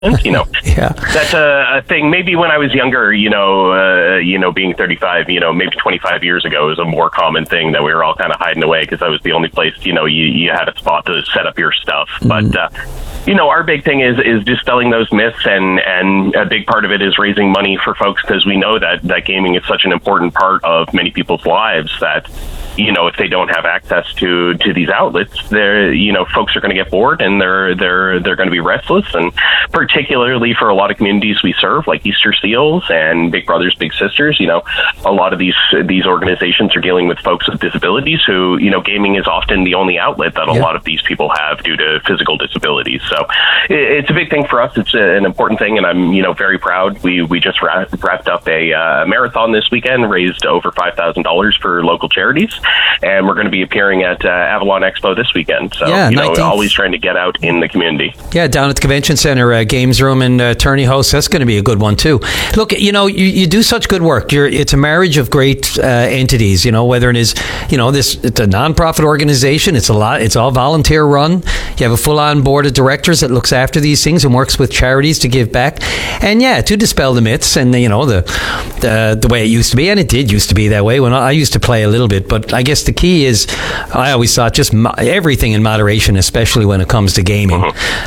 Yeah. That's a thing. Maybe when I was younger, being 35, maybe 25 years ago was a more common thing that we were all kind of hiding away because that was the only place, you had a spot to set up your stuff. But, our big thing is dispelling those myths, and a big part of it is raising money for folks, because we know that gaming is such an important part of many people's lives that, if they don't have access to these outlets, folks are going to get bored, and they're going to be restless. And particularly for a lot of communities we serve, like Easter Seals and Big Brothers Big Sisters, a lot of these organizations are dealing with folks with disabilities who, gaming is often the only outlet that a lot of these people have due to physical disabilities. So it's a big thing for us. It's an important thing, and I'm very proud. We just wrapped up a marathon this weekend, raised over $5,000 for local charities, and we're going to be appearing at Avalon Expo this weekend. So, always trying to get out in the community. Yeah, down at the Convention Center, Games Room and Tourney House, that's going to be a good one too. Look, you do such good work. It's a marriage of great entities, whether it is, it's a non-profit organization, it's all volunteer run. You have a full-on board of directors that looks after these things and works with charities to give back. And to dispel the myths and, the way it used to be, and it did used to be that way when I used to play a little bit, but I guess the key is, I always thought, just everything in moderation, especially when it comes to gaming.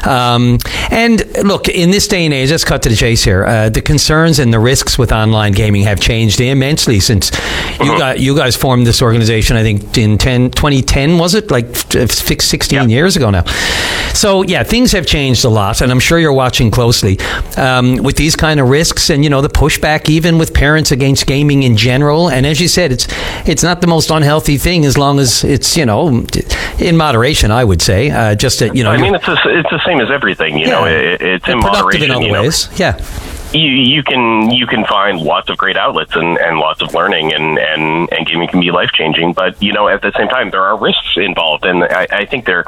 And look, in this day and age, let's cut to the chase here. The concerns and the risks with online gaming have changed immensely since you guys formed this organization, I think, in 2010, was it? Like 16 years ago now. So, things have changed a lot, and I'm sure you're watching closely with these kind of risks and, the pushback even with parents against gaming in general. And as you said, it's not the most unhealthy thing as long as it's, in moderation, I would say. It's the same as everything, it's in moderation. In other ways. Yeah. You can find lots of great outlets and lots of learning, and gaming can be life-changing, but at the same time there are risks involved, and I think they're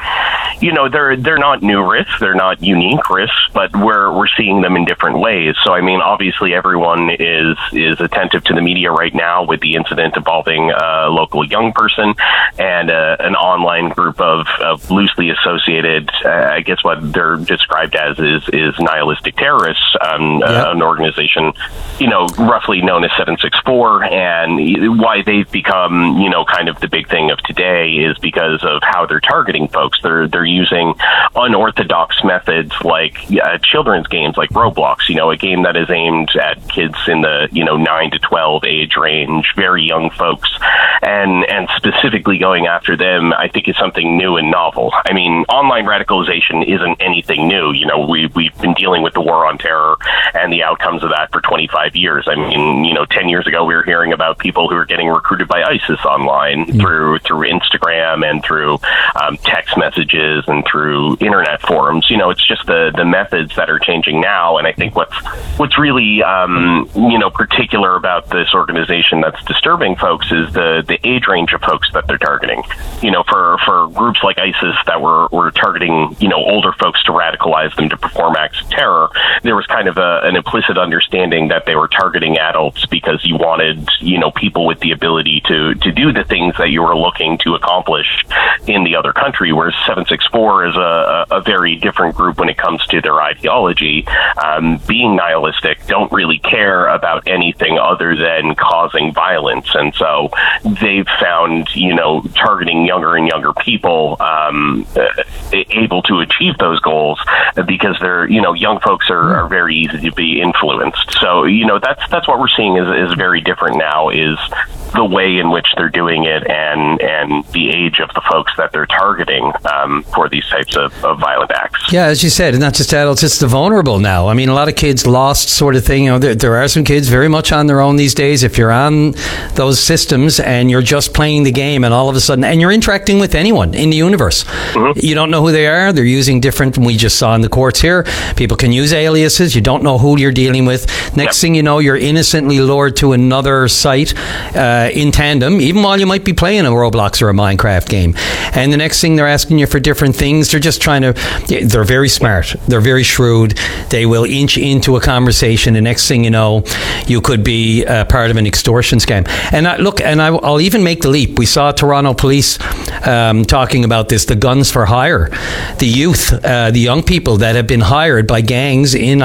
not new risks, they're not unique risks, but we're seeing them in different ways. So obviously everyone is attentive to the media right now with the incident involving a local young person and an online group of loosely associated, I guess what they're described as is nihilistic terrorists, an organization, roughly known as 764, and why they've become, kind of the big thing of today is because of how they're targeting folks. They're using unorthodox methods like children's games like Roblox, a game that is aimed at kids in the 9 to 12 age range, very young folks, and specifically going after them, I think is something new and novel. Online radicalization isn't anything new. We've been dealing with the war on terror and the outcomes of that for 25 years. 10 years ago, we were hearing about people who are getting recruited by ISIS online through Instagram and through text messages and through internet forums. It's just the methods that are changing now. And I think what's really, particular about this organization that's disturbing folks is the age range of folks that they're targeting. For groups like ISIS that were targeting, older folks to radicalize them to perform acts of terror, there was kind of an implicit understanding that they were targeting adults because you wanted, people with the ability to do the things that you were looking to accomplish in the other country, whereas 764 is a very different group when it comes to their ideology. Being nihilistic, don't really care about anything other than causing violence. And so they've found, targeting younger and younger people able to achieve those goals because they're, young folks are very easy to be influenced. So, that's what we're seeing is very different now, is the way in which they're doing it and the age of the folks that they're targeting for these types of violent acts. Yeah, as you said, it's not just adults, it's the vulnerable now. A lot of kids lost sort of thing. There are some kids very much on their own these days. If you're on those systems and you're just playing the game and all of a sudden, and you're interacting with anyone in the universe, you don't know who they are. They're using different, we just saw in the courts here, people can use aliases. You don't know who you're dealing with. Next thing you know, you're innocently lured to another site in tandem, even while you might be playing a Roblox or a Minecraft game. And the next thing, they're asking you for different things. They're just trying to, they're very smart. They're very shrewd. They will inch into a conversation. The next thing you know, you could be part of an extortion scam. And I'll even make the leap. We saw Toronto police talking about this, the guns for hire, the youth, the young people that have been hired by gangs in